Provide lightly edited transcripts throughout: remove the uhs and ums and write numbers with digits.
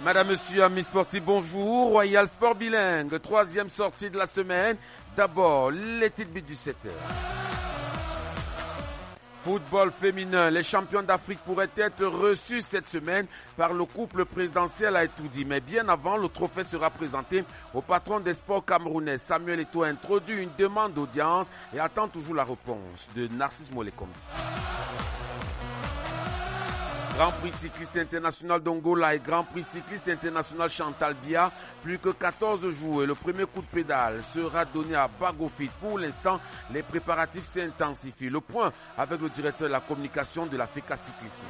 Madame, monsieur, amis sportifs, bonjour. Royal Sport Bilingue, troisième sortie de la semaine. D'abord, les titres buts du 7h. Football féminin, les champions d'Afrique pourraient être reçus cette semaine par le couple présidentiel a tout dit. Mais bien avant, le trophée sera présenté au patron des sports camerounais. Samuel Eto'o introduit une demande d'audience et attend toujours la réponse de Narcisse Molekom. Grand Prix cycliste international d'Angola et Grand Prix cycliste international Chantal Biya, plus que 14 jours et le premier coup de pédale sera donné à Bagofit. Pour l'instant, les préparatifs s'intensifient. Le point avec le directeur de la communication de la FECA Cyclisme.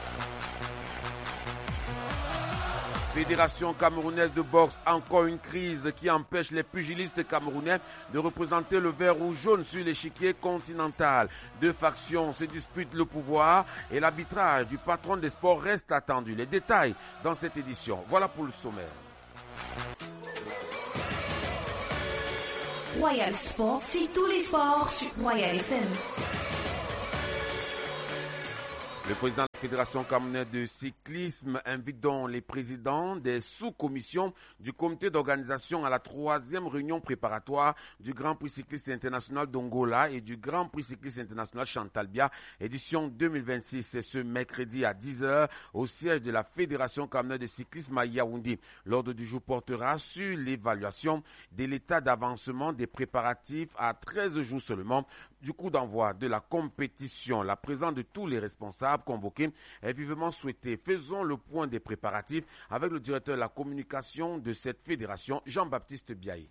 Fédération camerounaise de boxe, encore une crise qui empêche les pugilistes camerounais de représenter le vert ou jaune sur l'échiquier continental. Deux factions se disputent le pouvoir et l'arbitrage du patron des sports reste attendu. Les détails dans cette édition. Voilà pour le sommaire. Royal Sport, c'est tous les sports sur Royal FM. Le président de la Fédération camerounaise de cyclisme invite donc les présidents des sous-commissions du comité d'organisation à la troisième réunion préparatoire du Grand Prix cycliste international d'Angola et du Grand Prix cycliste international Chantal Biya, édition 2026. C'est ce mercredi à 10h au siège de la Fédération camerounaise de cyclisme à Yaoundé. L'ordre du jour portera sur l'évaluation de l'état d'avancement des préparatifs à 13 jours seulement du coup d'envoi de la compétition. La présence de tous les responsables convoqués est vivement souhaitée. Faisons le point des préparatifs avec le directeur de la communication de cette fédération, Jean-Baptiste Biaye.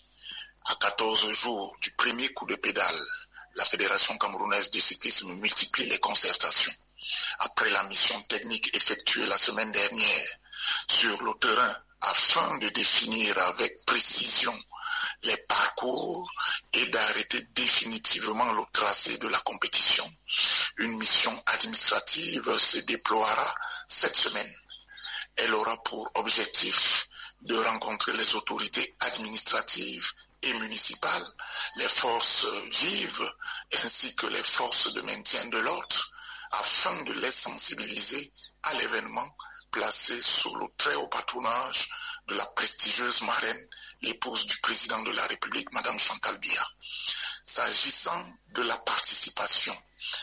À 14 jours du premier coup de pédale, la Fédération camerounaise de cyclisme multiplie les concertations. Après la mission technique effectuée la semaine dernière sur le terrain afin de définir avec précision les parcours et d'arrêter définitivement le tracé de la compétition, une mission administrative se déploiera cette semaine. Elle aura pour objectif de rencontrer les autorités administratives et municipales, les forces vives ainsi que les forces de maintien de l'ordre, afin de les sensibiliser à l'événement placé sous le très haut patronage de la prestigieuse marraine, l'épouse du président de la République, Madame Chantal Biya. S'agissant de la participation,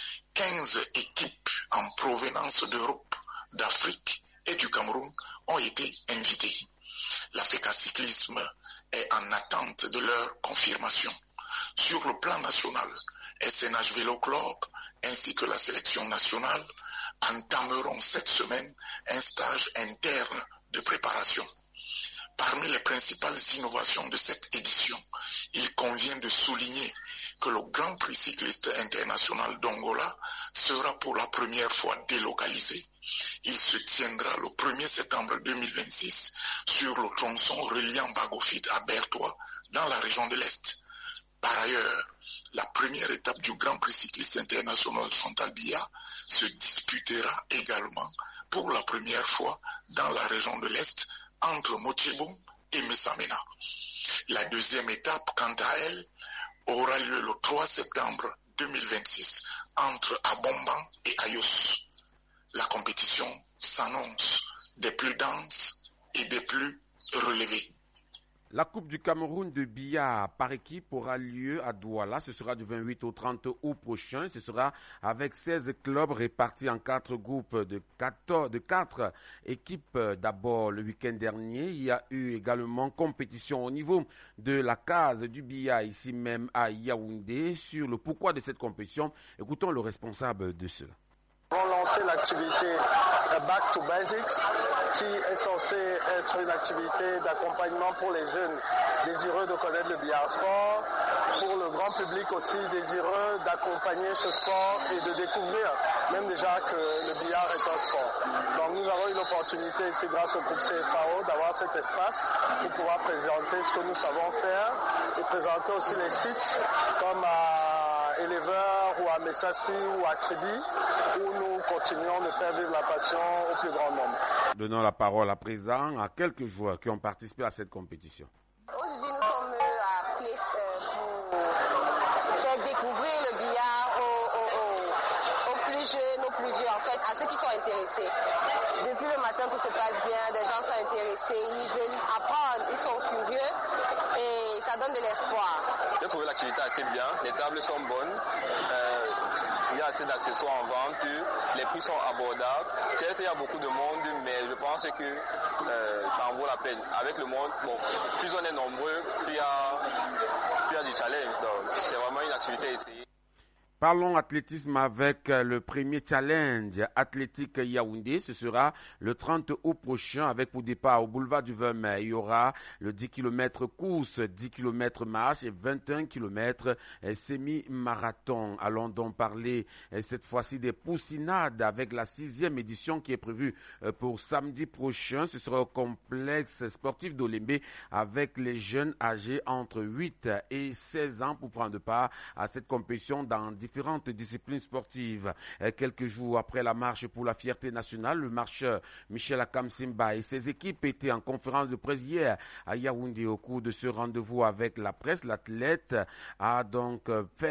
15 équipes en provenance d'Europe, d'Afrique et du Cameroun ont été invitées. La FECA Cyclisme est en attente de leur confirmation. Sur le plan national, SNH Vélo Club ainsi que la sélection nationale entameront cette semaine un stage interne de préparation. Parmi les principales innovations de cette édition, il convient de souligner que le Grand Prix cycliste international d'Angola sera pour la première fois délocalisé. Il se tiendra le 1er septembre 2026 sur le tronçon reliant Bagofit à Bertois dans la région de l'Est. Par ailleurs, la première étape du Grand Prix cycliste international Chantal Biya se disputera également pour la première fois dans la région de l'Est entre Motieboum et Messamena. La deuxième étape, quant à elle, aura lieu le 3 septembre 2026 entre Abomban et Ayos. La compétition s'annonce des plus denses et des plus relevées. La Coupe du Cameroun de Biya par équipe aura lieu à Douala. Ce sera du 28 au 30 août prochain. Ce sera avec 16 clubs répartis en 4 groupes de 4 équipes. D'abord, le week-end dernier, il y a eu également compétition au niveau de la case du Biya, ici même à Yaoundé. Sur le pourquoi de cette compétition, écoutons le responsable de cela. Nous avons lancé l'activité Back to Basics, qui est censée être une activité d'accompagnement pour les jeunes désireux de connaître le billard sport, pour le grand public aussi désireux d'accompagner ce sport et de découvrir même déjà que le billard est un sport. Donc nous avons eu l'opportunité ici grâce au groupe CFAO d'avoir cet espace pour pouvoir présenter ce que nous savons faire et présenter aussi les sites comme à Éleveur ou à Messassi ou à Kribi où nous continuons de faire vivre la passion au plus grand nombre. Donnons la parole à présent à quelques joueurs qui ont participé à cette compétition. Aujourd'hui, nous sommes à Place pour faire découvrir le billard aux plus jeunes, aux plus vieux. En fait, à ceux qui sont intéressés. Depuis le matin, tout se passe bien, des gens sont intéressés, ils veulent apprendre, ils sont curieux et ça donne de l'espoir. J'ai trouvé l'activité assez bien, les tables sont bonnes, il y a assez d'accessoires en vente, les prix sont abordables. Certes, il y a beaucoup de monde, mais je pense que ça en vaut la peine. Avec le monde, bon, plus on est nombreux, plus il y a du challenge. Donc, c'est vraiment une activité à essayer. Parlons athlétisme avec le premier challenge athlétique Yaoundé. Ce sera le 30 août prochain avec pour départ au boulevard du 20 mai. Il y aura le 10 km course, 10 km marche et 21 km semi-marathon. Allons donc parler cette fois-ci des poussinades avec la 6e édition qui est prévue pour samedi prochain. Ce sera au complexe sportif d'Olembe avec les jeunes âgés entre 8 et 16 ans pour prendre part à cette compétition dans différentes disciplines sportives. Quelques jours après la marche pour la fierté nationale, le marcheur Michel Akamsimba et ses équipes étaient en conférence de presse hier à Yaoundé. Au cours de ce rendez-vous avec la presse, l'athlète a donc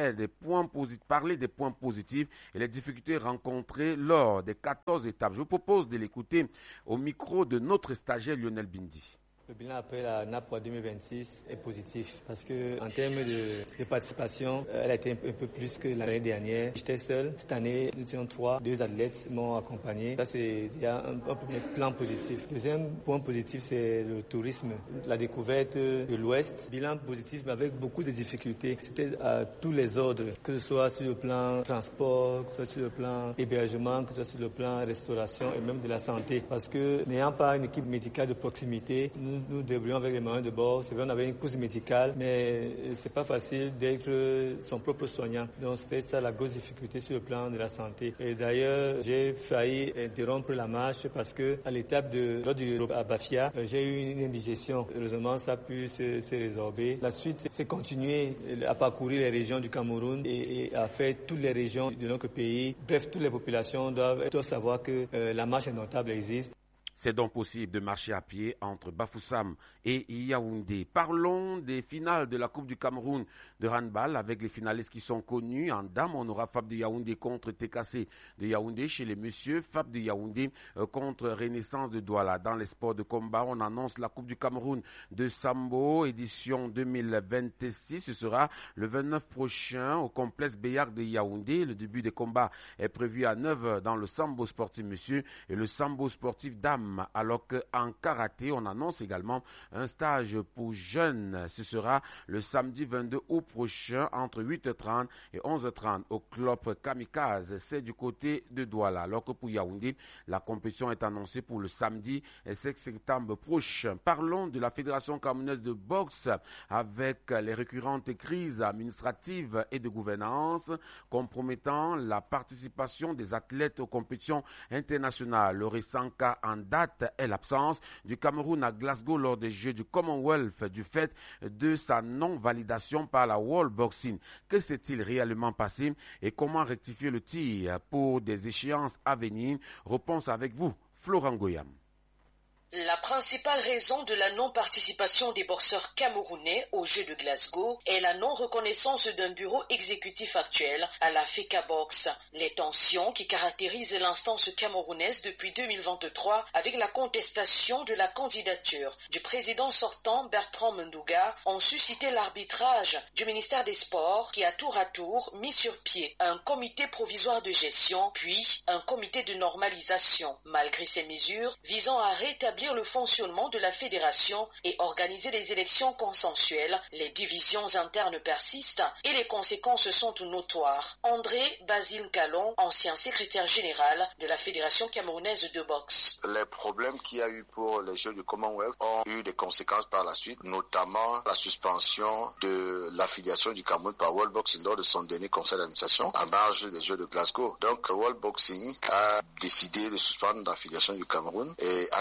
parlé des points positifs et les difficultés rencontrées lors des 14 étapes. Je vous propose de l'écouter au micro de notre stagiaire Lionel Bindi. Le bilan après la NAP 2026 est positif parce que en termes de participation, elle a été un peu plus que l'année dernière. J'étais seul. Cette année, nous étions 3. 2 athlètes m'ont accompagné. Ça, c'est déjà un premier plan positif. Deuxième point positif, c'est le tourisme, la découverte de l'Ouest. Bilan positif, mais avec beaucoup de difficultés. C'était à tous les ordres, que ce soit sur le plan transport, que ce soit sur le plan hébergement, que ce soit sur le plan restauration et même de la santé. Parce que n'ayant pas une équipe médicale de proximité, nous débrouillons avec les moyens de bord. C'est vrai, on avait une course médicale, mais c'est pas facile d'être son propre soignant. Donc c'était ça la grosse difficulté sur le plan de la santé. Et d'ailleurs, j'ai failli interrompre la marche parce que à l'étape lors du à Bafia, j'ai eu une indigestion. Heureusement, ça a pu se résorber. La suite, c'est continuer à parcourir les régions du Cameroun et à faire toutes les régions de notre pays. Bref, toutes les populations doivent savoir que la marche notable existe. C'est donc possible de marcher à pied entre Bafoussam et Yaoundé. Parlons des finales de la Coupe du Cameroun de handball avec les finalistes qui sont connus. En dames, on aura Fab de Yaoundé contre TKC de Yaoundé. Chez les messieurs, Fab de Yaoundé contre Renaissance de Douala. Dans les sports de combat, on annonce la Coupe du Cameroun de Sambo, édition 2026. Ce sera le 29 prochain au complexe Béyak de Yaoundé. Le début des combats est prévu à 9h dans le Sambo sportif messieurs et le Sambo sportif dames. Alors qu'en karaté, on annonce également un stage pour jeunes. Ce sera le samedi 22 août prochain entre 8h30 et 11h30 au club Kamikaze. C'est du côté de Douala. Alors que pour Yaoundé, la compétition est annoncée pour le samedi 5 septembre prochain. Parlons de la Fédération camerounaise de boxe avec les récurrentes crises administratives et de gouvernance compromettant la participation des athlètes aux compétitions internationales. Le récent cas en date est l'absence du Cameroun à Glasgow lors des Jeux du Commonwealth du fait de sa non-validation par la World Boxing. Que s'est-il réellement passé et comment rectifier le tir pour des échéances à venir? Réponse avec vous, Florent Goyam. La principale raison de la non-participation des boxeurs camerounais aux Jeux de Glasgow est la non-reconnaissance d'un bureau exécutif actuel à la FECABOX. Les tensions qui caractérisent l'instance camerounaise depuis 2023 avec la contestation de la candidature du président sortant Bertrand Mendouga ont suscité l'arbitrage du ministère des Sports qui a tour à tour mis sur pied un comité provisoire de gestion puis un comité de normalisation. Malgré ces mesures visant à rétablir le fonctionnement de la fédération et organiser des élections consensuelles, les divisions internes persistent et les conséquences sont notoires. André Basile Calon, ancien secrétaire général de la Fédération camerounaise de boxe. Les problèmes qu'il y a eu pour les Jeux du Commonwealth ont eu des conséquences par la suite, notamment la suspension de l'affiliation du Cameroun par World Boxing lors de son dernier conseil d'administration en marge des Jeux de Glasgow. Donc World Boxing a décidé de suspendre l'affiliation du Cameroun et a demandé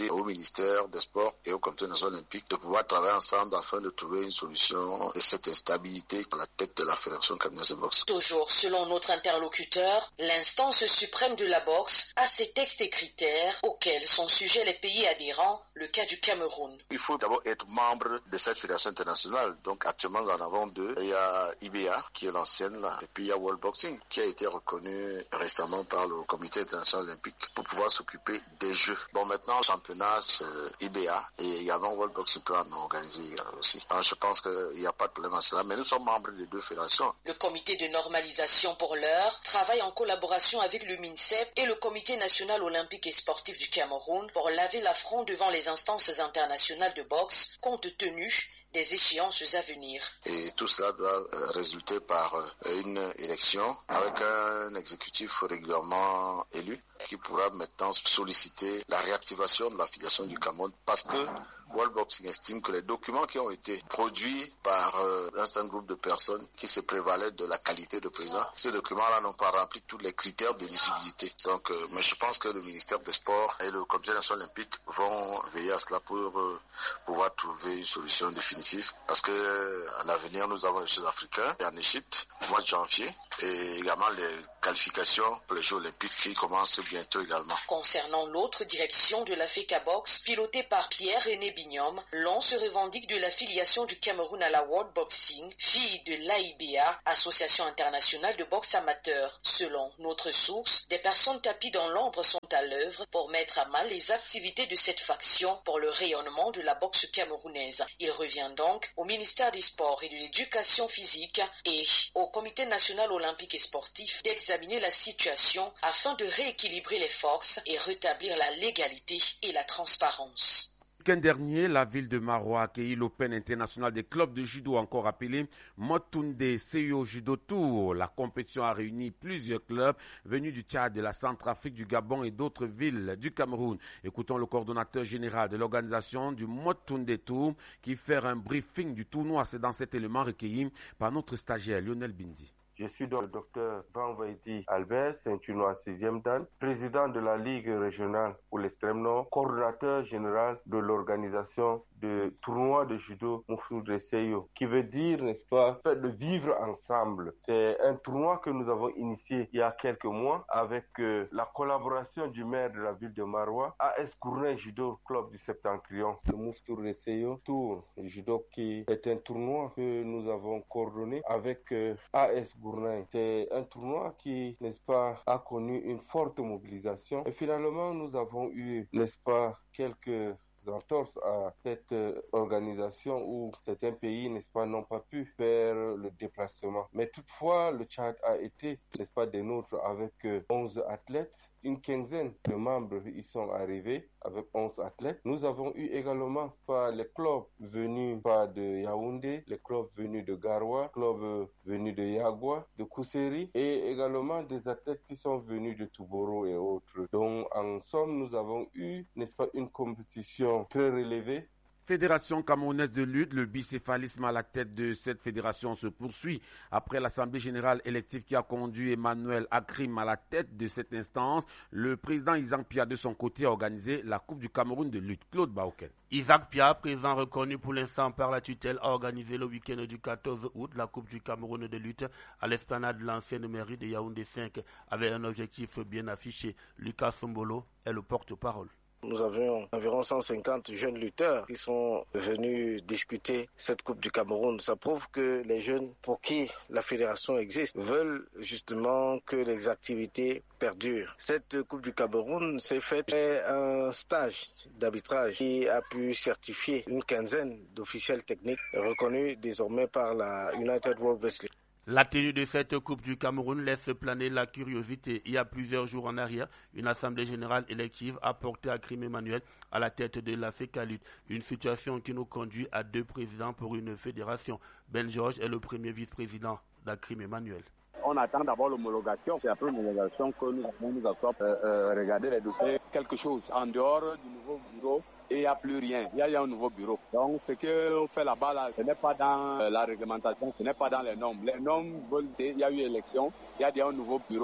demander au ministère des Sports et au Comité national olympique de pouvoir travailler ensemble afin de trouver une solution de cette instabilité à la tête de la Fédération camerounaise de boxe. Toujours selon notre interlocuteur, l'instance suprême de la boxe a ses textes et critères auxquels sont sujets les pays adhérents, le cas du Cameroun. Il faut d'abord être membre de cette fédération internationale. Donc actuellement, nous en avons deux. Il y a IBA, qui est l'ancienne, là, et puis il y a World Boxing, qui a été reconnu récemment par le Comité international olympique pour pouvoir s'occuper des Jeux. Bon, maintenant, le championnat, c'est IBA, et également World Boxing peut en organiser aussi. Alors, je pense qu'il n'y a pas de problème à cela, mais nous sommes membres des deux fédérations. Le comité de normalisation, pour l'heure, travaille en collaboration avec le MINSEP et le Comité national olympique et sportif du Cameroun pour laver l'affront devant les instances internationales de boxe, compte tenu des échéances à venir. Et tout cela doit résulter par une élection avec un exécutif régulièrement élu qui pourra maintenant solliciter la réactivation de l'affiliation du Cameroun parce que World Boxing estime que les documents qui ont été produits par un certain groupe de personnes qui se prévalaient de la qualité de président, ces documents-là n'ont pas rempli tous les critères d'éligibilité. Donc, mais je pense que le ministère des Sports et le Comité national olympique vont veiller à cela pour pouvoir trouver une solution définitive. Parce que à l'avenir, nous avons les Jeux africains en Égypte au mois de janvier et également les qualifications pour les Jeux olympiques qui commencent bientôt également. Concernant l'autre direction de la FECABOX, pilotée par Pierre-René Bignum, l'on se revendique de l'affiliation du Cameroun à la World Boxing, fille de l'AIBA, Association internationale de boxe amateur. Selon notre source, des personnes tapies dans l'ombre sont à l'œuvre pour mettre à mal les activités de cette faction pour le rayonnement de la boxe camerounaise. Il revient donc au ministère des Sports et de l'Éducation physique et au Comité national olympique et sportif d'examiner la situation afin de rééquilibrer les forces et rétablir la légalité et la transparence. Le week-end dernier, la ville de Maroua a accueilli l'Open international des clubs de judo, encore appelé Motunde Seyo Judo Tour. La compétition a réuni plusieurs clubs venus du Tchad, de la Centrafrique, du Gabon et d'autres villes du Cameroun. Écoutons le coordonnateur général de l'organisation du Motunde Tour qui fait un briefing du tournoi. C'est dans cet élément recueilli par notre stagiaire Lionel Bindi. Je suis donc le docteur Banvaidi Albert, ceinture noire 6e dan, président de la Ligue régionale pour l'extrême nord, coordonnateur général de l'organisation de tournoi de judo Motunde Seyo, qui veut dire, n'est-ce pas, fait de vivre ensemble. C'est un tournoi que nous avons initié il y a quelques mois avec la collaboration du maire de la ville de Maroua, AS Gournay Judo Club du Septentrion. Le Motunde Seyo Tour Judo qui est un tournoi que nous avons coordonné avec AS Gournay. C'est un tournoi qui, n'est-ce pas, a connu une forte mobilisation. Et finalement, nous avons eu, n'est-ce pas, quelques entorses à cette organisation où certains pays, n'est-ce pas, n'ont pas pu faire le déplacement. Mais toutefois, le Tchad a été, n'est-ce pas, des nôtres avec 11 athlètes. Une quinzaine de membres y sont arrivés avec 11 athlètes. Nous avons eu également les clubs venus de Yaoundé, les clubs venus de Garoua, les clubs venus de Yagua, de Kousseri et également des athlètes qui sont venus de Touboro et autres. Donc en somme, nous avons eu, n'est-ce pas, une compétition très relevée. Fédération camerounaise de lutte, le bicéphalisme à la tête de cette fédération se poursuit. Après l'Assemblée générale élective qui a conduit Emmanuel Akrim à la tête de cette instance, le président Isaac Pia de son côté a organisé la Coupe du Cameroun de lutte. Claude Baoken. Isaac Pia, président reconnu pour l'instant par la tutelle, a organisé le week-end du 14 août la Coupe du Cameroun de lutte à l'esplanade de l'ancienne mairie de Yaoundé 5 avec un objectif bien affiché. Lucas Sombolo est le porte-parole. Nous avions environ 150 jeunes lutteurs qui sont venus discuter cette Coupe du Cameroun. Ça prouve que les jeunes pour qui la fédération existe veulent justement que les activités perdurent. Cette Coupe du Cameroun s'est faite un stage d'arbitrage qui a pu certifier une quinzaine d'officiels techniques reconnus désormais par la United World Wrestling. La tenue de cette Coupe du Cameroun laisse planer la curiosité. Il y a plusieurs jours en arrière, une assemblée générale élective a porté Akrim Emmanuel à la tête de la FECALUT. Une situation qui nous conduit à 2 présidents pour une fédération. Ben Georges est le premier vice-président d'Akrim Emmanuel. On attend d'abord l'homologation. C'est après l'homologation que nous allons regarder les dossiers. Quelque chose en dehors du nouveau bureau. Et il n'y a plus rien. Il y a un nouveau bureau. Donc, ce qu'on fait là-bas, là, ce n'est pas dans la réglementation, ce n'est pas dans les normes. Les normes veulent dire qu'il y a eu élection, il y a un nouveau bureau.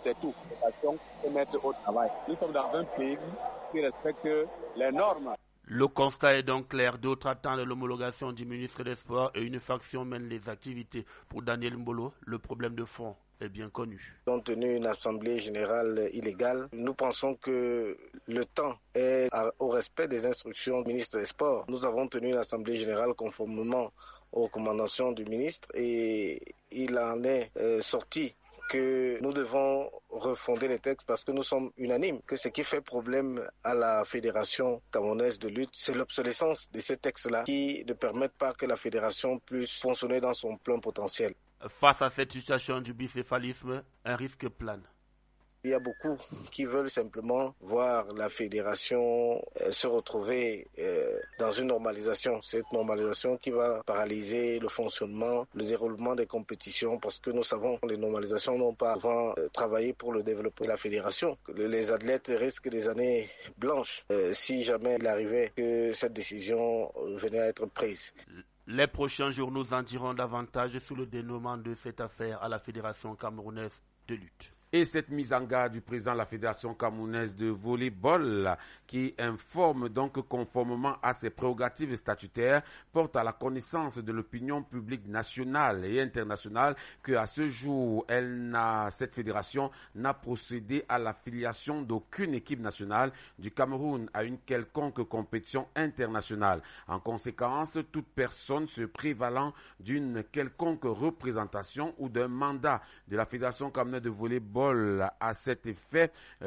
c'est tout. L'éducation, c'est mettre au travail. Nous sommes dans un pays qui respecte les normes. Le constat est donc clair. D'autres attendent l'homologation du ministre des Sports et une faction mène les activités. Pour Daniel Mbolo, le problème de fond est bien connu. Nous avons tenu une assemblée générale illégale. Nous pensons que le temps est au respect des instructions du ministre des Sports. Nous avons tenu une assemblée générale conformément aux recommandations du ministre et il en est sorti que nous devons refonder les textes parce que nous sommes unanimes, que ce qui fait problème à la Fédération camerounaise de lutte, c'est l'obsolescence de ces textes-là qui ne permettent pas que la Fédération puisse fonctionner dans son plein potentiel. Face à cette situation du bicéphalisme, un risque plane. Il y a beaucoup qui veulent simplement voir la fédération se retrouver dans une normalisation. Cette normalisation qui va paralyser le fonctionnement, le déroulement des compétitions parce que nous savons que les normalisations n'ont pas souvent travaillé pour le développement de la fédération. Les athlètes risquent des années blanches si jamais il arrivait que cette décision venait à être prise. Les prochains jours nous en diront davantage sur le dénouement de cette affaire à la Fédération camerounaise de lutte. Et cette mise en garde du président de la Fédération camerounaise de volleyball, qui informe donc conformément à ses prérogatives statutaires, porte à la connaissance de l'opinion publique nationale et internationale qu'à ce jour, cette fédération n'a procédé à l'affiliation d'aucune équipe nationale du Cameroun à une quelconque compétition internationale. En conséquence, toute personne se prévalant d'une quelconque représentation ou d'un mandat de la Fédération camerounaise de volleyball à cet effet,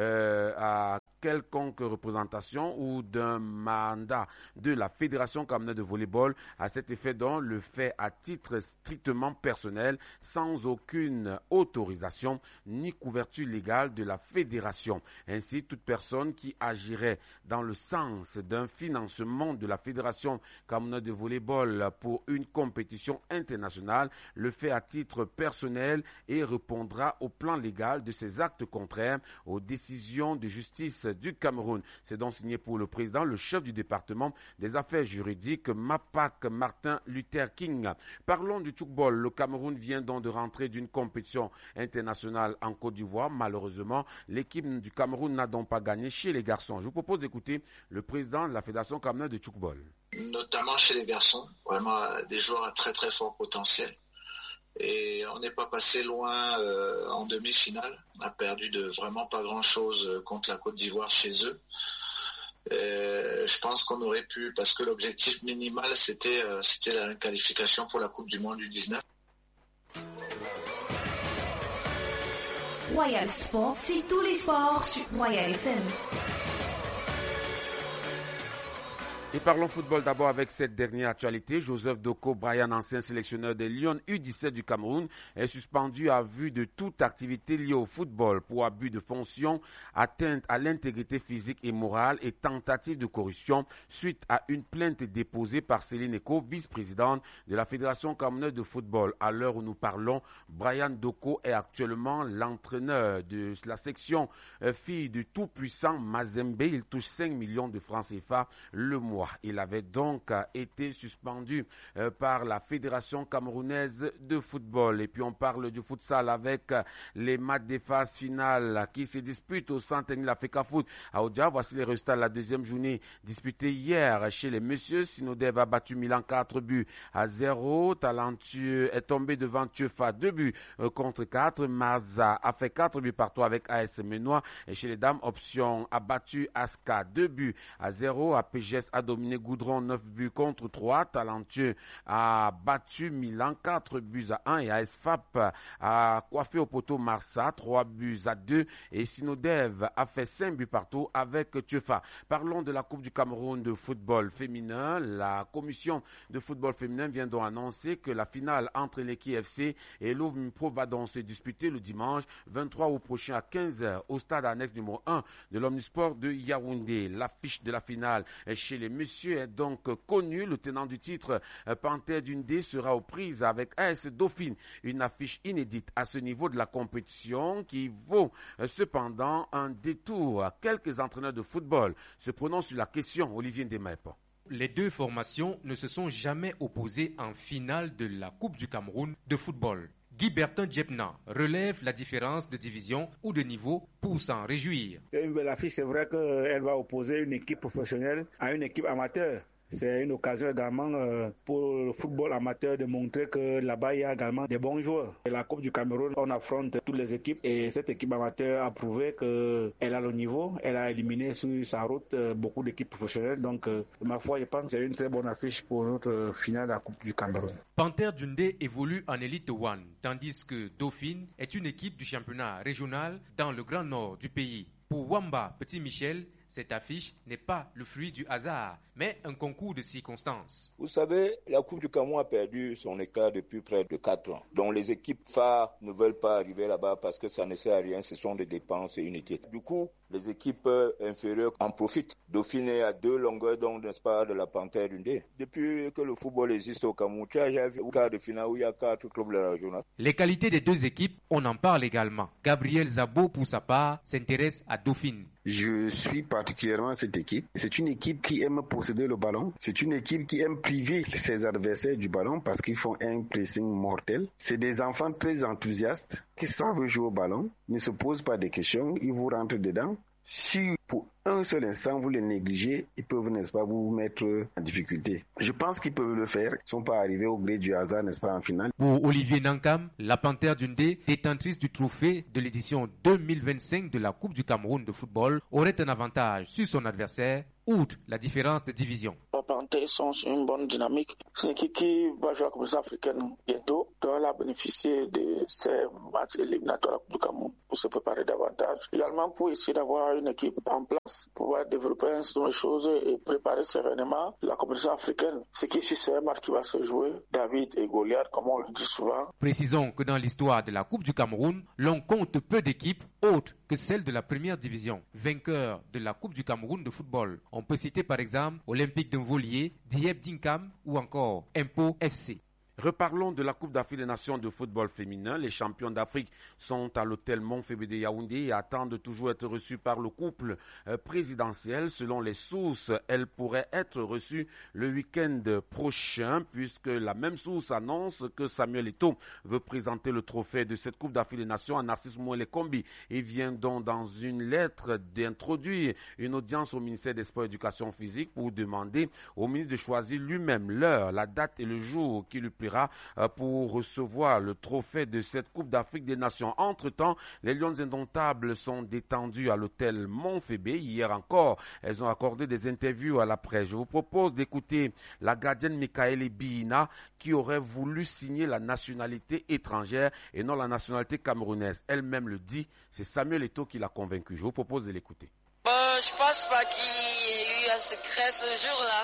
à quelconque représentation ou d'un mandat de la Fédération camerounaise de volleyball à cet effet dont le fait à titre strictement personnel sans aucune autorisation ni couverture légale de la Fédération. Ainsi, toute personne qui agirait dans le sens d'un financement de la Fédération camerounaise de volleyball pour une compétition internationale le fait à titre personnel et répondra au plan légal de ces actes contraires aux décisions de justice du Cameroun. C'est donc signé pour le président, le chef du département des affaires juridiques, Mapak Martin Luther King. Parlons du tchoukball. Le Cameroun vient donc de rentrer d'une compétition internationale en Côte d'Ivoire. Malheureusement, l'équipe du Cameroun n'a donc pas gagné chez les garçons. Je vous propose d'écouter le président de la Fédération camerounaise de tchoukball. Notamment chez les garçons, vraiment des joueurs à très très fort potentiel. Et on n'est pas passé loin en demi-finale. On a perdu de vraiment pas grand-chose contre la Côte d'Ivoire chez eux. Je pense qu'on aurait pu, parce que l'objectif minimal, c'était la qualification pour la Coupe du Monde du 19. Royal Sport, c'est tous les sports sur Royal FM. Et parlons football d'abord avec cette dernière actualité. Joseph Doko Bryan, ancien sélectionneur des Lions U17 du Cameroun, est suspendu à vue de toute activité liée au football pour abus de fonction, atteinte à l'intégrité physique et morale et tentative de corruption suite à une plainte déposée par Céline Eko, vice-présidente de la Fédération camerounaise de football. À l'heure où nous parlons, Bryan Doko est actuellement l'entraîneur de la section fille du tout-puissant Mazembe. Il touche 5 millions de francs CFA le mois. Il avait donc été suspendu par la Fédération camerounaise de football. Et puis on parle du futsal avec les matchs des phases finales qui se disputent au centre de la FECAFOOT à Odia. Voici les résultats de la deuxième journée disputée hier chez les messieurs. Sinodev a battu Milan 4-0. Talentueux est tombé devant Tiefa 2-4. Marza a fait 4-3 avec AS Menois. Et chez les dames, Option a battu Aska 2-0. APGS a dominé Goudron 9-3. Talentueux a battu Milan 4-1 et AS FAP a coiffé au poteau Marsa 3-2 et Sinodev a fait 5 buts partout avec Tiefa. Parlons de la Coupe du Cameroun de football féminin. La commission de football féminin vient donc annoncer que la finale entre l'équipe FC et l'Ovmpro va donc se disputer le dimanche 23 août prochain à 15h au stade annexe numéro 1 de l'Omnisport de Yaoundé. L'affiche de la finale chez les messieurs est donc connue. Le tenant du titre, Panthère Dundee, sera aux prises avec AS Dauphine. Une affiche inédite à ce niveau de la compétition qui vaut cependant un détour. Quelques entraîneurs de football se prononcent sur la question. Olivier Ndemaepo. Les deux formations ne se sont jamais opposées en finale de la Coupe du Cameroun de football. Guy Bertin Djepna relève la différence de division ou de niveau pour s'en réjouir. C'est une belle affiche, c'est vrai qu'elle va opposer une équipe professionnelle à une équipe amateur. C'est une occasion également pour le football amateur de montrer que là-bas il y a également des bons joueurs. Et la Coupe du Cameroun, on affronte toutes les équipes et cette équipe amateur a prouvé qu'elle a le niveau, elle a éliminé sur sa route beaucoup d'équipes professionnelles. Donc ma foi, je pense que c'est une très bonne affiche pour notre finale de la Coupe du Cameroun. Panthère Dundee évolue en Elite One, tandis que Dauphine est une équipe du championnat régional dans le Grand Nord du pays. Pour Wamba Petit Michel, cette affiche n'est pas le fruit du hasard, mais un concours de circonstances. Vous savez, la Coupe du Cameroun a perdu son éclat depuis près de 4 ans. Donc les équipes phares ne veulent pas arriver là-bas parce que ça ne sert à rien, ce sont des dépenses et unités. Du coup, les équipes inférieures en profitent. Dauphine est à 2 longueurs d'onde, n'est-ce pas, de la Panthère Dundee. Depuis que le football existe au Cameroun, j'ai vu au quart de finale où il y a 4 clubs de la régionale. Les qualités des deux équipes, on en parle également. Gabriel Zabo, pour sa part, s'intéresse à Dauphine. Je suis particulièrement cette équipe. C'est une équipe qui aime posséder le ballon. C'est une équipe qui aime priver ses adversaires du ballon parce qu'ils font un pressing mortel. C'est des enfants très enthousiastes qui savent jouer au ballon, ne se posent pas de questions, ils vous rentrent dedans. Si pour un seul instant vous les négligez, ils peuvent, n'est-ce pas, vous mettre en difficulté. Je pense qu'ils peuvent le faire. Ils ne sont pas arrivés au gré du hasard, n'est-ce pas, en finale. Pour Olivier Nankam, la Panthère Dundee, détentrice du trophée de l'édition 2025 de la Coupe du Cameroun de football, aurait un avantage sur son adversaire, outre la différence de division. Les Panthères sont sur une bonne dynamique. C'est une équipe qui va jouer à la Coupe africaine bientôt. Donc elle a bénéficié de ces matchs éliminatoires à la Coupe du Cameroun pour se préparer davantage. Également pour essayer d'avoir une équipe en place, pouvoir développer un certain nombre de choses et préparer sereinement la compétition africaine. Ce qui suit, c'est un match qui va se jouer, David et Goliath, comme on le dit souvent. Précisons que dans l'histoire de la Coupe du Cameroun, l'on compte peu d'équipes autres que celles de la première division, vainqueurs de la Coupe du Cameroun de football. On peut citer par exemple Olympique de Mvolier, Diep Dinkam ou encore Impo FC. Reparlons de la Coupe d'Afrique des Nations de football féminin. Les champions d'Afrique sont à l'hôtel Montfébé de Yaoundé et attendent toujours être reçus par le couple présidentiel. Selon les sources, elles pourraient être reçues le week-end prochain puisque la même source annonce que Samuel Eto'o veut présenter le trophée de cette Coupe d'Afrique des Nations à Narcisse Mouelé-Kombi. Il vient donc dans une lettre d'introduire une audience au ministère des Sports et Éducation physique pour demander au ministre de choisir lui-même l'heure, la date et le jour qui lui plaît pour recevoir le trophée de cette Coupe d'Afrique des Nations. Entre-temps, les Lions indomptables sont détendus à l'hôtel Montfébé. Hier encore, elles ont accordé des interviews à la presse. Je vous propose d'écouter la gardienne Michaël Biina qui aurait voulu signer la nationalité étrangère et non la nationalité camerounaise. Elle-même le dit, c'est Samuel Eto'o qui l'a convaincu. Je vous propose de l'écouter. Je pense pas qu'il y ait eu un secret ce jour-là.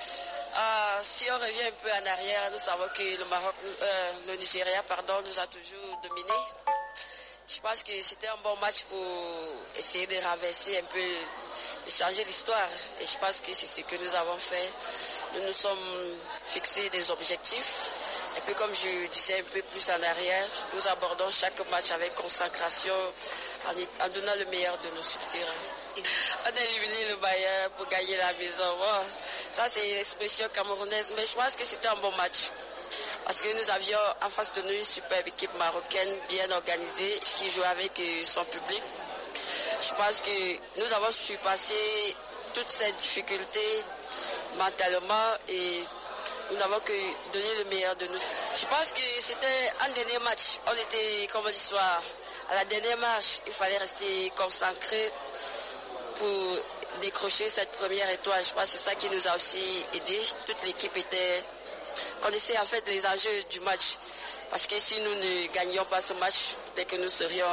Si on revient un peu en arrière, nous savons que le Nigeria, nous a toujours dominé. Je pense que c'était un bon match pour essayer de renverser un peu, de changer l'histoire. Et je pense que c'est ce que nous avons fait. Nous nous sommes fixés des objectifs. Et puis comme je disais un peu plus en arrière, nous abordons chaque match avec consécration, en donnant le meilleur de nos souterrains. On a éliminé le Bayern pour gagner la maison. Bon, ça c'est l'expression camerounaise, mais je pense que c'était un bon match. Parce que nous avions en face de nous une superbe équipe marocaine bien organisée qui jouait avec son public. Je pense que nous avons surpassé toutes ces difficultés mentalement et nous n'avons que donné le meilleur de nous. Je pense que c'était un dernier match. On était, comme on dit soir, à la dernière marche. Il fallait rester concentré pour décrocher cette première étoile. Je pense que c'est ça qui nous a aussi aidé. Toute l'équipe connaissait en fait les enjeux du match. Parce que si nous ne gagnions pas ce match, dès que nous serions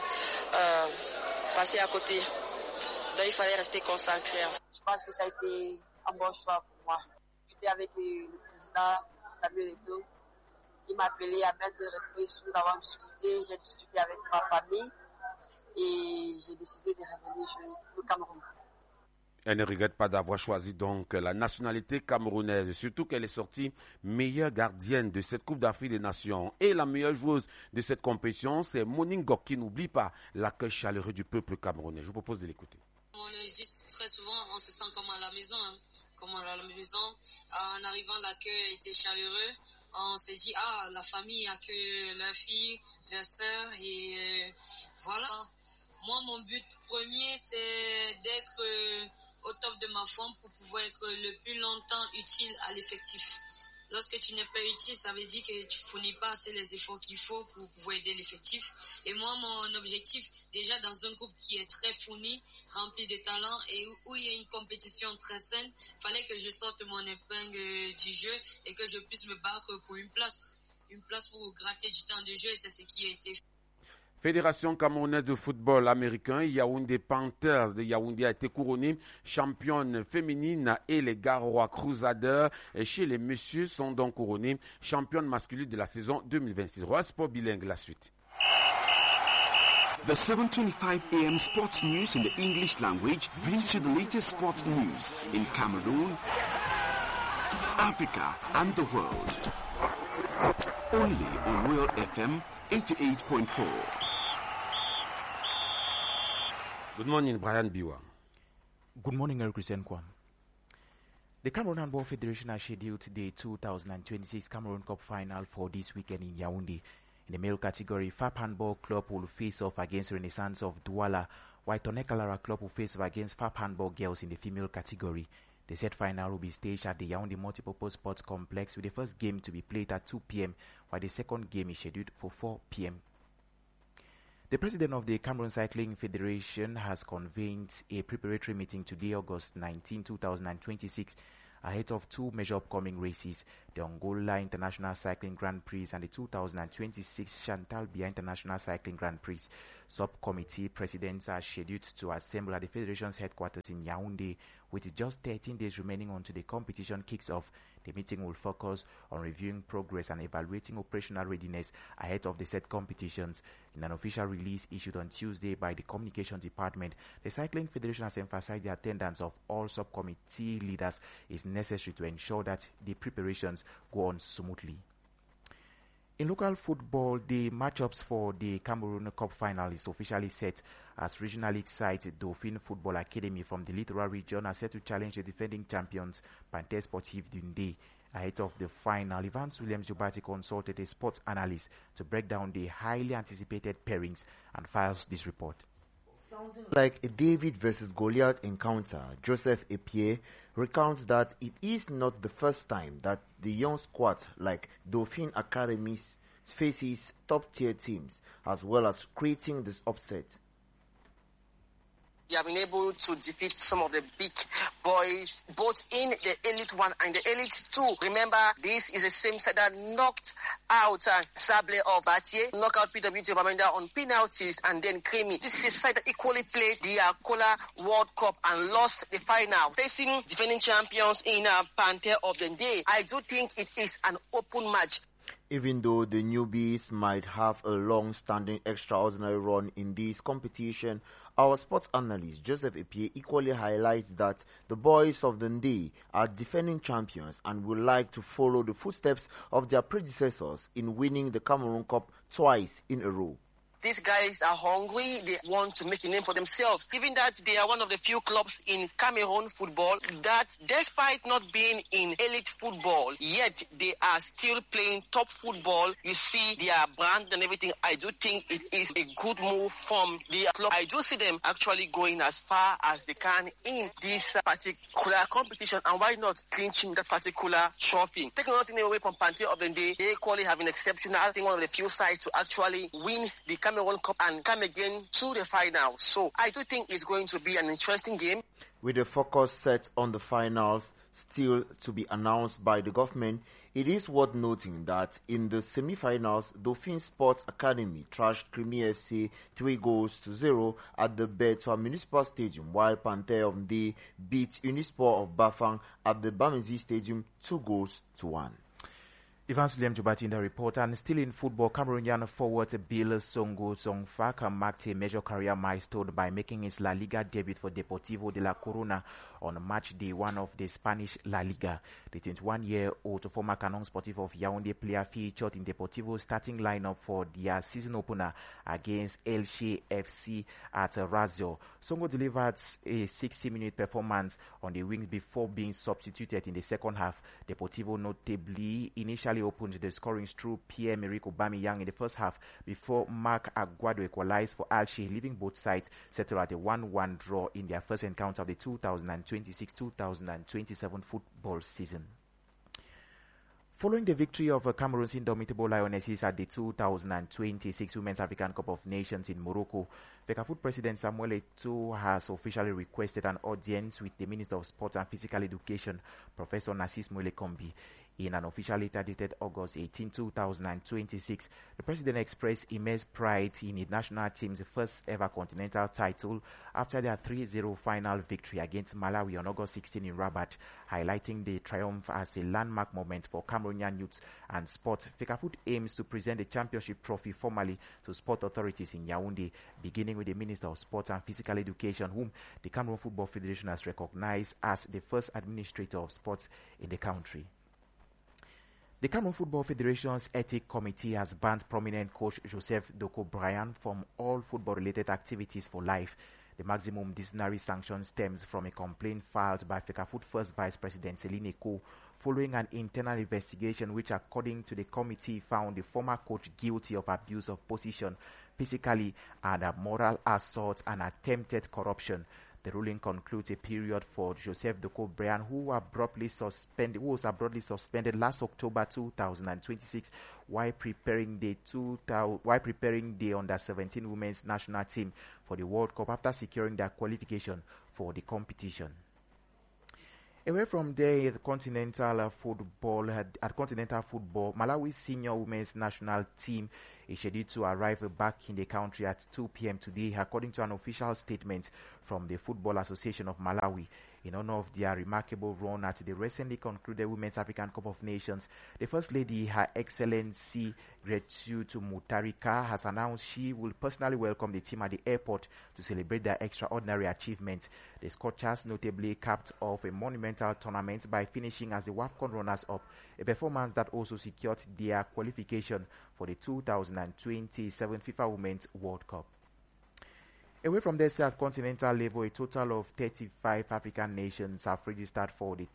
passés à côté. Donc il fallait rester concentré. Je pense que ça a été un bon choix pour moi. J'étais avec le président Samuel Eto'o. Il m'a appelé à maintes reprises, nous avons discuté, j'ai discuté avec ma famille et j'ai décidé de revenir jouer au Cameroun. Elle ne regrette pas d'avoir choisi donc la nationalité camerounaise, surtout qu'elle est sortie meilleure gardienne de cette Coupe d'Afrique des Nations. Et la meilleure joueuse de cette compétition, c'est Monique Ngok qui n'oublie pas l'accueil chaleureux du peuple camerounais. Je vous propose de l'écouter. On le dit très souvent, on se sent comme à la maison. à la maison. En arrivant, l'accueil était chaleureux. On s'est dit, la famille accueille leur fille, leur sœur, et voilà. Moi, mon but premier, c'est d'être au top de ma forme pour pouvoir être le plus longtemps utile à l'effectif. Lorsque tu n'es pas utile, ça veut dire que tu ne fournis pas assez les efforts qu'il faut pour pouvoir aider l'effectif. Et moi, mon objectif, déjà dans un groupe qui est très fourni, rempli de talents et où il y a une compétition très saine, il fallait que je sorte mon épingle du jeu et que je puisse me battre pour une place pour gratter du temps de jeu, et c'est ce qui a été fait. Fédération camerounaise de football américain, Yaoundé Panthers de Yaoundé a été couronnée championne féminine et les Garoua Crusaders chez les messieurs sont donc couronnés championne masculine de la saison 2026. Roi Sport bilingue, la suite. The 7:25 a.m. sports news in the English language brings you the latest sports news in Cameroon, Africa and the world. Only on Royal FM 88.4. Good morning, Brian Biwa. Good morning, Eric Kwan. The Cameroon Handball Federation has scheduled the 2026 Cameroon Cup final for this weekend in Yaoundé. In the male category, FAP Handball Club will face off against Renaissance of Douala, while Tonekalara Club will face off against FAP Handball Girls in the female category. The set final will be staged at the Yaoundé Multipurpose Sports Complex, with the first game to be played at 2 p.m., while the second game is scheduled for 4 p.m. The president of the Cameroon Cycling Federation has convened a preparatory meeting today, August 19, 2026, ahead of two major upcoming races, the Angola International Cycling Grand Prix and the 2026 Chantal Biya International Cycling Grand Prix. Subcommittee presidents are scheduled to assemble at the Federation's headquarters in Yaoundé, with just 13 days remaining until the competition kicks off. The meeting will focus on reviewing progress and evaluating operational readiness ahead of the set competitions. In an official release issued on Tuesday by the Communications Department, the Cycling Federation has emphasized the attendance of all subcommittee leaders is necessary to ensure that the preparations go on smoothly. In local football, the matchups for the Cameroon Cup final is officially set as regional league side Dauphin Football Academy from the Littoral region are set to challenge the defending champions Panthère Sportive Dundee. Ahead of the final, Evans Williams Jobati consulted a sports analyst to break down the highly anticipated pairings and files this report. Sounding like a David versus Goliath encounter, Joseph Epie recounts that it is not the first time that the young squad like Dauphin Academy faces top-tier teams, as well as creating this upset. They have been able to defeat some of the big boys, both in the Elite 1 and the Elite 2. Remember, this is the same side that knocked out Sable of Batier, knocked out PWT Bamenda on penalties, and then Creamy. This is a side that equally played the Cola World Cup and lost the final, facing defending champions in Panthère of the Day. I do think it is an open match. Even though the newbies might have a long-standing extraordinary run in this competition, our sports analyst Joseph Epie equally highlights that the boys of the day are defending champions and would like to follow the footsteps of their predecessors in winning the Cameroon Cup twice in a row. These guys are hungry. They want to make a name for themselves. Given that they are one of the few clubs in Cameroon football that, despite not being in elite football, yet they are still playing top football. You see their brand and everything. I do think it is a good move from the club. I do see them actually going as far as they can in this particular competition, and why not clinching that particular trophy. Taking nothing away from Panthère of the Day, they equally have been exceptional. I think one of the few sides to actually win the Cameroon Cup and come again to the final. So I do think it's going to be an interesting game. With the focus set on the finals still to be announced by the government, it is worth noting that in the semi-finals, Dauphin Sports Academy trashed Creamy FC 3-0 at the Bertois Municipal Stadium, while Panthère of the beat Unisport of Bafang at the Bamezi Stadium 2-1. Evans William Jobati in the report. And still in football, Cameroonian forward Bill Songo Songfak marked a major career milestone by making his La Liga debut for Deportivo de la Corona on match day 1 of the Spanish La Liga. The 21-year-old former Canon Sportif of Yaoundé player featured in Deportivo's starting lineup for their season opener against Elche FC at Razio. Songo delivered a 60-minute performance on the wings before being substituted in the second half. Deportivo notably initially opened the scoring through Pierre-Emerick Aubameyang in the first half before Marc Aguado equalized for Elche, leaving both sides settled at a 1-1 draw in their first encounter of the 2026-2027 football season. Following the victory of Cameroon's indomitable Lionesses at the 2026 Women's African Cup of Nations in Morocco, FECAFOOT President Samuel Eto'o has officially requested an audience with the Minister of Sport and Physical Education, Professor Narcisse Moile-Kombi. In an official letter dated August 18, 2026, the President expressed immense pride in the national team's first ever continental title after their 3-0 final victory against Malawi on August 16 in Rabat, highlighting the triumph as a landmark moment for Cameroonian youth and sport. FECAFOOT aims to present the championship trophy formally to sport authorities in Yaoundé, beginning with the Minister of Sport and Physical Education, whom the Cameroon Football Federation has recognized as the first administrator of sports in the country. The Cameroon Football Federation's Ethics Committee has banned prominent coach Joseph Doko Bryan from all football-related activities for life. The maximum disciplinary sanction stems from a complaint filed by FECAFOOT First Vice President Celine Eko following an internal investigation which, according to the committee, found the former coach guilty of abuse of position, physically and moral assault and attempted corruption. The ruling concludes a period for Joseph Doko Bryan, who was abruptly suspended last October 2026 while preparing the under-17 women's national team for the World Cup after securing their qualification for the competition. Away from there, at continental football, Malawi's senior women's national team is scheduled to arrive back in the country at 2 p.m. today, according to an official statement from the Football Association of Malawi. In honor of their remarkable run at the recently concluded Women's African Cup of Nations, the First Lady, Her Excellency Gertrude Mutarika, has announced she will personally welcome the team at the airport to celebrate their extraordinary achievement. The Scorchers notably capped off a monumental tournament by finishing as the WAFCON runners-up, a performance that also secured their qualification for the 2027 FIFA Women's World Cup. Away from the self-continental level, a total of 35 African nations have registered for the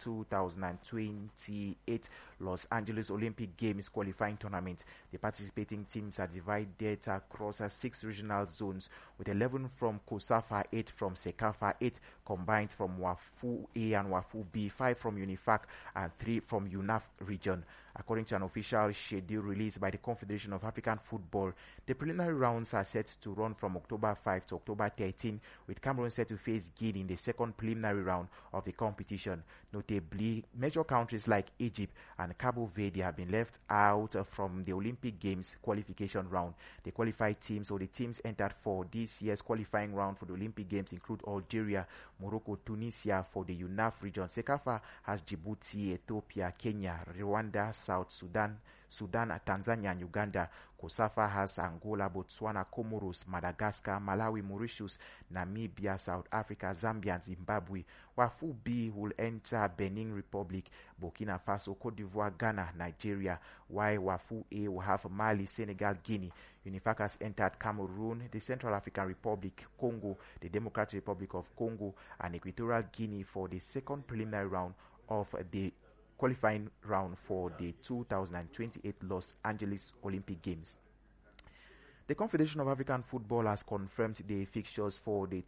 2028 Los Angeles Olympic Games qualifying tournament. The participating teams are divided across 6 regional zones, with 11 from COSAFA, 8 from CECAFA, 8 combined from WAFU A and WAFU B, 5 from UNIFAC, and 3 from UNAF region. According to an official schedule released by the Confederation of African Football, the preliminary rounds are set to run from October 5 to October 13, with Cameroon set to face Guinea in the second preliminary round of the competition. Notably, major countries like Egypt and Cabo Verde have been left out from the Olympic Games qualification round. The qualified teams, or the teams entered for this year's qualifying round for the Olympic Games, include Algeria, Morocco, Tunisia for the UNAF region. CECAFA has Djibouti, Ethiopia, Kenya, Rwanda, South Sudan, Tanzania, and Uganda. COSAFA has Angola, Botswana, Comoros, Madagascar, Malawi, Mauritius, Namibia, South Africa, Zambia, and Zimbabwe. WAFU B will enter Benin Republic, Burkina Faso, Cote d'Ivoire, Ghana, Nigeria, while WAFU A will have Mali, Senegal, Guinea. UNIFAC has entered Cameroon, the Central African Republic, Congo, the Democratic Republic of Congo, and Equatorial Guinea for the second preliminary round of the qualifying round for the 2028 Los Angeles Olympic Games. The Confederation of African Football has confirmed the fixtures for the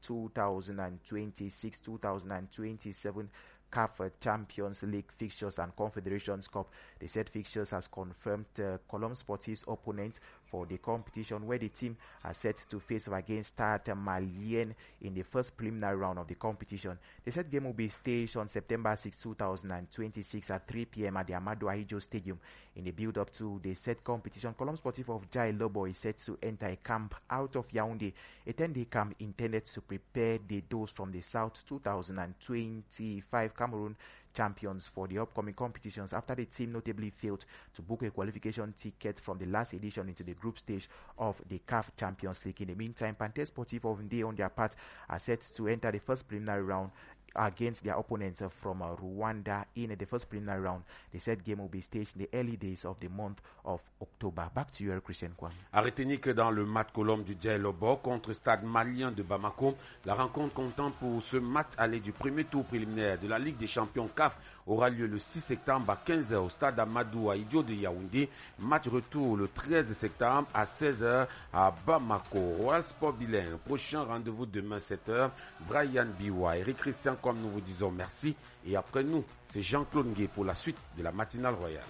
2026-2027 CAF Champions League fixtures and Confederations Cup. The said fixtures has confirmed Colombe Sportif's opponent for the competition, where the team are set to face off against Stade Malien in the first preliminary round of the competition. The said game will be staged on September 6, 2026 at 3 p.m. at the Amadou Ahidjo Stadium. In the build-up to the said competition, Colombe Sportif of Jai Lobo is set to enter a camp out of Yaoundé, a 10-day camp intended to prepare the those from the South 2025 Cameroon champions for the upcoming competitions, after the team notably failed to book a qualification ticket from the last edition into the group stage of the CAF Champions League. In the meantime, Panthère Sportive of Ndé, on their part, are set to enter the first preliminary round against their opponents from Rwanda in the first preliminary round. The third game will be staged in the early days of the month of October. Back to you, Christian Kwam. À retenir que dans le match Colombe du Djailobo contre Stade Malien de Bamako, la rencontre comptant pour ce match aller du premier tour préliminaire de la Ligue des champions CAF aura lieu le 6 septembre à 15h au stade Amadou Ahidjo de Yaoundé. Match retour le 13 septembre à 16h à Bamako. Royal Sport Bilingue. Prochain rendez-vous demain 7h. Brian Biwa, Eric Christian, comme nous vous disons merci. Et après nous, c'est Jean-Claude Ngué pour la suite de la matinale royale.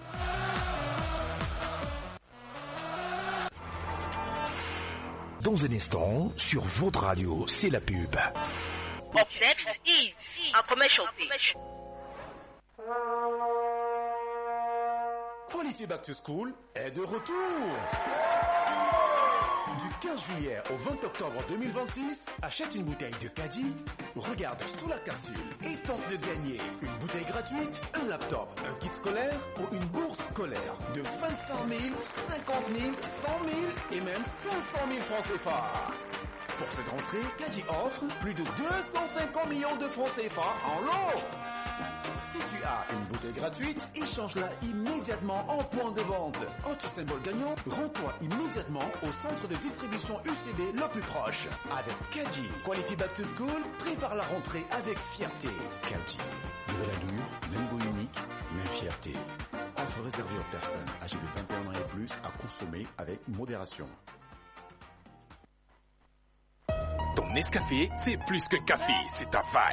Dans un instant, sur votre radio, c'est la pub. Up next is a commercial pitch. Quality Back to School est de retour. Du 15 juillet au 20 octobre 2026, achète une bouteille de Caddy, regarde sous la capsule et tente de gagner une bouteille gratuite, un laptop, un kit scolaire ou une bourse scolaire de 25 000, 50 000, 100 000 et même 500 000 francs CFA. Pour cette rentrée, Caddy offre plus de 250 millions de francs CFA en lot. Si tu as une bouteille gratuite, échange-la immédiatement en point de vente. Autre symbole gagnant, rends-toi immédiatement au centre de distribution UCB le plus proche. Avec Caddy, Quality Back to School, prépare la rentrée avec fierté. Caddy, nouvelle allure, même goût unique, même fierté. Offre réservée aux personnes âgées de 21 ans et plus à consommer avec modération. Ton Nescafé, c'est plus que café, c'est ta vibe.